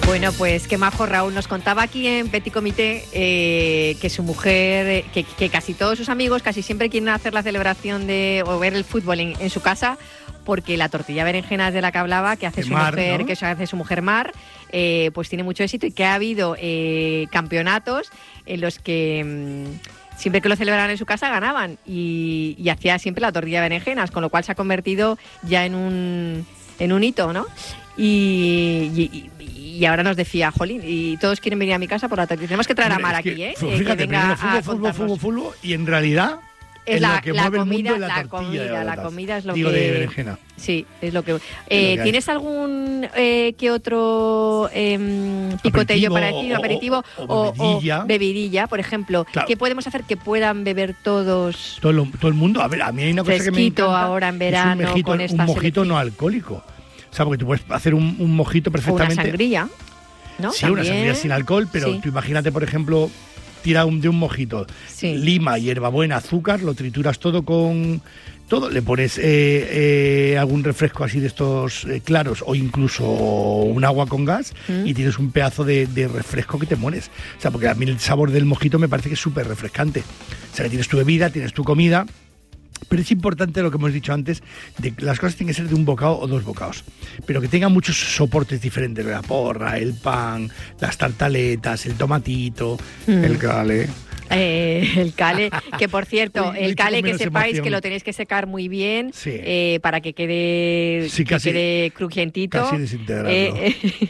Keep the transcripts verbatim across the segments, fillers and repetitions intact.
Bueno, pues qué majo Raúl. Nos contaba aquí en Petit Comité eh, que su mujer, que, que casi todos sus amigos casi siempre quieren hacer la celebración de o ver el fútbol en, en su casa, porque la tortilla berenjenas de la que hablaba, que hace de su Mar, mujer, ¿no? que hace su mujer Mar, eh, pues tiene mucho éxito y que ha habido eh, campeonatos en los que mmm, siempre que lo celebraban en su casa ganaban y, y hacía siempre la tortilla de berenjenas, con lo cual se ha convertido ya en un en un hito, ¿no? Y, y, y ahora nos decía, jolín, y todos quieren venir a mi casa por la tortilla. Tenemos que traer a Mar aquí, ¿eh? Fíjate, que venga fútbol, a fútbol, fútbol, fútbol, y en realidad es es la, lo que la mueve comida, el mundo es la, la tortilla comida, de la patatas. comida es lo Digo, que... de berenjena. Sí, es lo que... Eh, que hay. ¿Tienes algún eh, que otro eh, picotello Aperitivo, para ti, o- aperitivo o- o, o bebidilla. o bebidilla, por ejemplo? Claro. ¿Qué podemos hacer que puedan beber todos? Todo, lo- todo el mundo, a ver, a mí hay una cosa que me Fresquito encanta. ahora en es verano, un mojito, con esta un mojito selección. no alcohólico. O sea, porque tú puedes hacer un, un mojito O una perfectamente. sangría, ¿no? Sí, una También. sangría sin alcohol, pero Sí. tú imagínate, por ejemplo, tira un, de un mojito, Sí. lima, hierbabuena, azúcar, lo trituras todo con todo, le pones eh, eh, algún refresco así de estos eh, claros o incluso un agua con gas Mm. y tienes un pedazo de, de refresco que te mueres. O sea, porque a mí el sabor del mojito me parece que es súper refrescante. O sea, que tienes tu bebida, tienes tu comida. Pero es importante lo que hemos dicho antes, de que las cosas tienen que ser de un bocado o dos bocados, pero que tengan muchos soportes diferentes, la porra, el pan, las tartaletas, el tomatito, Mm. el cale. Eh, el cale, que por cierto, Uy, el mucho cale con que menos sepáis emoción. que lo tenéis que secar muy bien Sí. eh, para que quede, Sí, que casi- quede crujientito. casi desintegrarlo. Eh, eh,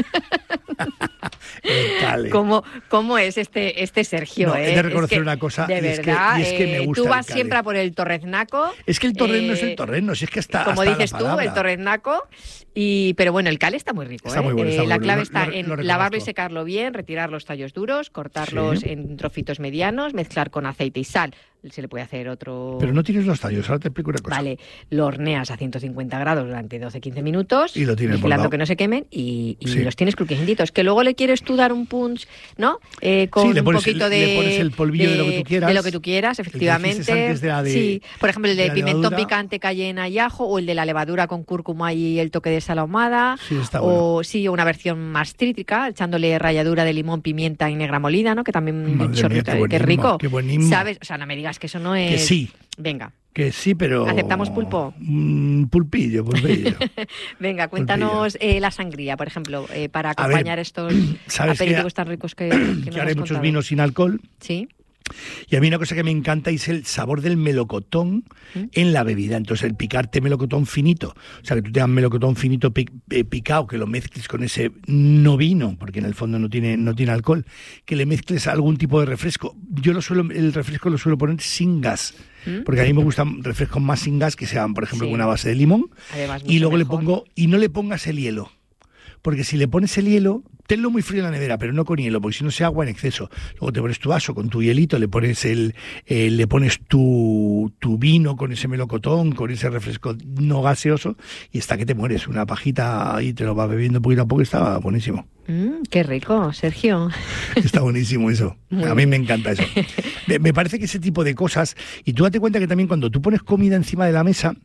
El cale. ¿Cómo, ¿Cómo es este, este Sergio? No, eh? he de reconocer Es que, una cosa, de y es que- verdad, y es que me eh, gusta tú el vas cale. siempre a por el torreznaco. Es que el torreno no es eh, el torreno, si es que está Como hasta dices la tú, palabra. el torreznaco. Y, pero bueno, el cale está muy rico. Está ¿eh? muy bueno, Eh, está muy la bueno. clave Lo- está lo- en lo lavarlo y reconozco. secarlo bien, retirar los tallos duros, cortarlos Sí. en trocitos medianos, mezclar con aceite y sal. Se le puede hacer otro... Pero no tienes los tallos, ahora te explico una cosa. Vale, lo horneas a ciento cincuenta grados durante doce a quince minutos, Y lo tienes vigilando bordado. que no se quemen y, y Sí. los tienes crujientitos. Que luego le quieres tú dar un punch, ¿no? Eh, con Sí, le pones un poquito el- de... le pones el polvillo de lo que tú quieras. De lo que tú quieras, El que efectivamente. dijiste antes de la de- sí, por ejemplo, el de, de la pimentón levadura. picante, cayena y ajo, o el de la levadura con cúrcuma y el toque de sal ahumada. Sí, está o bueno. sí, una versión más cítrica, echándole ralladura de limón, pimienta y negra molida, ¿no? Que también Madre un mía, chorrito, qué qué, buenismo, rico. qué buenismo. ¿Sabes? O sea, no me digas que eso no es... Que sí, Venga. que sí, pero... ¿Aceptamos pulpo? Mm, pulpillo, pulpillo. Venga, cuéntanos eh, la sangría, por ejemplo, eh, para A ver, acompañar estos ¿sabes que- aperitivos tan ricos que, que nos que has ahora hay muchos contado. vinos sin alcohol. Sí. Y a mí una cosa que me encanta es el sabor del melocotón ¿Mm? en la bebida. Entonces, el picarte melocotón finito, o sea, que tú tengas melocotón finito pi- eh, picado, que lo mezcles con ese no vino, porque en el fondo no tiene, no tiene alcohol, que le mezcles algún tipo de refresco. Yo lo suelo, el refresco lo suelo poner sin gas, ¿Mm? porque a mí me gustan refrescos más sin gas, que sean, por ejemplo, Sí. con una base de limón, Además, y mucho luego le mejor. pongo, y no le pongas el hielo. Porque si le pones el hielo, tenlo muy frío en la nevera, pero no con hielo, porque si no se agua en exceso. Luego te pones tu vaso con tu hielito, le pones el, eh, le pones tu, tu vino con ese melocotón, con ese refresco no gaseoso, y hasta que te mueres. Una pajita y te lo vas bebiendo poquito a poco, está buenísimo. Mm, qué rico, Sergio. Está buenísimo eso. Muy A mí bien. me encanta eso. Me, me parece que ese tipo de cosas, y tú date cuenta que también cuando tú pones comida encima de la mesa,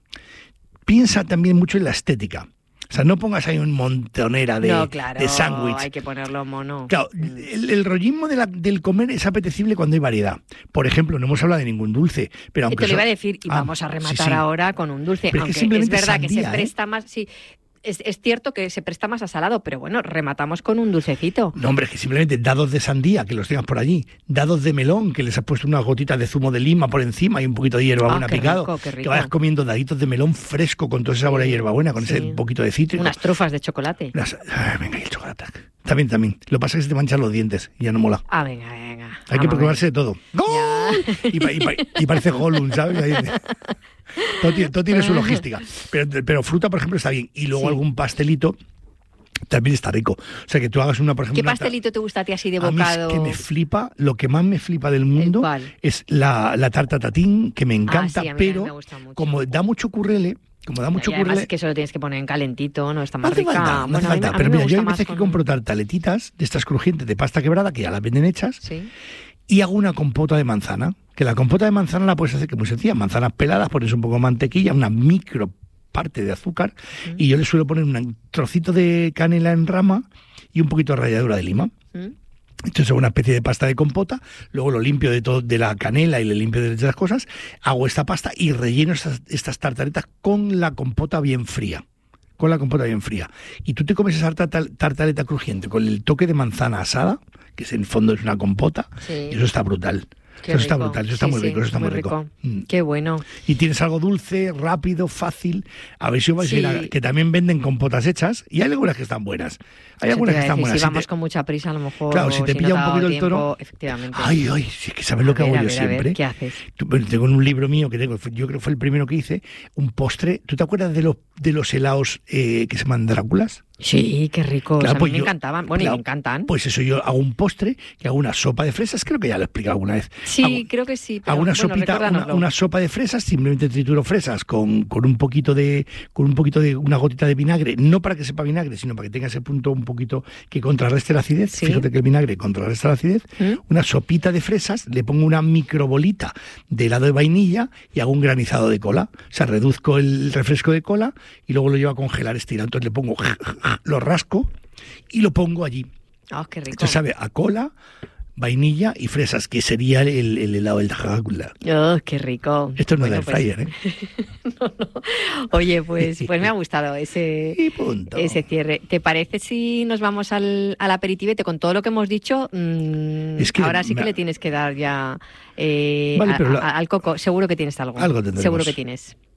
piensa también mucho en la estética. O sea, no pongas ahí un montonera de, no, claro, de sándwich. hay que ponerlo mono. Claro, el, el rollismo de la- del comer es apetecible cuando hay variedad. Por ejemplo, no hemos hablado de ningún dulce, pero Y aunque te lo iba a so- decir, y Ah, vamos a sí, rematar sí. ahora con un dulce, Pero es que aunque es simplemente verdad que sandía, se ¿eh? presta más, sí, es, es cierto que se presta más a salado, pero bueno, rematamos con un dulcecito. No, hombre, es que simplemente dados de sandía, que los tengas por allí, dados de melón, que les has puesto unas gotitas de zumo de lima por encima y un poquito de hierbabuena Ah, qué picado, rico, qué rico. que vayas comiendo daditos de melón fresco con todo ese sabor a Sí, hierbabuena, con sí. ese poquito de cítrico. Unas trufas de chocolate. Las- ay, venga, y el chocolate. También, también. Lo que pasa es que se te manchan los dientes y ya no mola. Ah, venga, venga. Hay que vamos a preocuparse ver. de todo. ¡Gol! Y, pa- y pa- y parece Gollum, ¿sabes? Ahí- todo, tiene, todo tiene su logística. Pero, pero fruta, por ejemplo, está bien. Y luego Sí. algún pastelito también está rico. O sea, que tú hagas una, por ejemplo... ¿Qué una ta- pastelito te gusta a ti así de A mí bocado? es que me flipa, lo que más me flipa del mundo cuál? es la, la tarta tatín, que me encanta, Ah, sí, a mí pero me gusta mucho. como da mucho currele, como da mucho Y además currele... es que eso lo tienes que poner en calentito, no está No más hace rica. falta, no hace Bueno, a mí me- falta. a mí Pero me mira, yo hay gusta veces más que con- compro tartaletitas de estas crujientes de pasta quebrada, que ya las venden hechas, Sí. y hago una compota de manzana. Que la compota de manzana la puedes hacer que es muy sencilla. Manzanas peladas, pones un poco de mantequilla, una micro parte de azúcar, Mm. y yo le suelo poner un trocito de canela en rama y y un poquito de ralladura de lima. ¿Mm? Entonces hago una especie de pasta de compota, luego lo limpio de todo, de la canela y le limpio de las cosas, hago esta pasta y relleno estas, estas tartaletas con la compota bien fría. Con la compota bien fría. Y tú te comes esa tartal, tartaleta crujiente con el toque de manzana asada, que es, en el fondo es una compota, Sí. y eso está brutal. Qué eso rico. está brutal, eso está Sí, muy sí, rico, eso está muy muy rico. rico. Mm. Qué bueno. Y tienes algo dulce, rápido, fácil. A ver si vais Sí. a ir a, que también venden compotas hechas y hay algunas que están buenas. Hay Eso algunas te que iba a están decir, buenas. Si Si vamos te- con mucha prisa, a lo mejor. Claro, si te no pilla ha un dado poquito el tiempo, toro. Efectivamente. Ay, ay, sí, que sabes lo que A hago ver, a yo ver, a ver, siempre. ¿qué haces? Tú- bueno, tengo en un libro mío que tengo, yo creo que fue el primero que hice, un postre. ¿Tú te acuerdas de los de los helados eh, que se llaman Dráculas? Sí, qué rico. Claro, a pues mí me yo- encantaban. Bueno, claro, y me encantan. Pues eso, yo hago un postre, que hago una sopa de fresas, creo que ya lo he explicado alguna vez. Sí, Hago- creo que sí. Pero, Hago una bueno, sopita, una, recuérdanoslo. una sopa de fresas, simplemente trituro fresas con, con un poquito de, con un poquito de una gotita de vinagre, no para que sepa vinagre, sino para que tenga ese punto un poquito que contrarreste la acidez. Sí. Fíjate que el vinagre contrarresta la acidez. ¿Mm? Una sopita de fresas, le pongo una microbolita de helado de vainilla y hago un granizado de cola. O sea, reduzco el refresco de cola y luego lo llevo a congelar estirado. Entonces le pongo, lo rasco y lo pongo allí. Oh, qué rico. Entonces sabe a cola, vainilla y fresas, que sería el, el helado del Drácula. Oh, qué rico. Esto no Bueno, es del pues- fryer, ¿eh? no, no. Oye, pues, pues me ha gustado ese, Y punto. ese cierre. ¿Te parece si nos vamos al, al aperitivete con todo lo que hemos dicho? Mm, Es que ahora sí que me- le tienes que dar ya eh, Vale, a- pero la- a- al coco. Seguro que tienes algo. Algo tendremos. Seguro que tienes.